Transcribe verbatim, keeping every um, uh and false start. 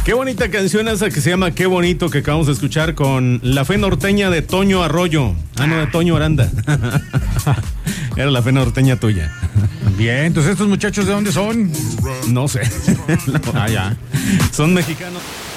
Qué bonita canción esa que se llama Qué bonito, que acabamos de escuchar con La Fe Norteña de Toño Arroyo. Ah, no, de Toño Aranda. Era La Fe Norteña tuya. Bien, entonces estos muchachos, ¿de dónde son? No sé. No. Ah, ya. Son mexicanos.